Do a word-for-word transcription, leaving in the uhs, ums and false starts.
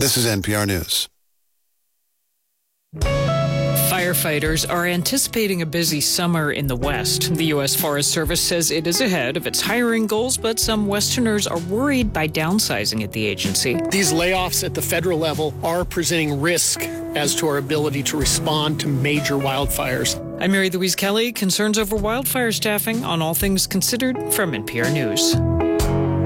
This is N P R News. Firefighters are anticipating a busy summer in the West. The U S Forest Service says it is ahead of its hiring goals, but some Westerners are worried by downsizing at the agency. These layoffs at the federal level are presenting risk as to our ability to respond to major wildfires. I'm Mary Louise Kelly. Concerns over wildfire staffing on All Things Considered from N P R News.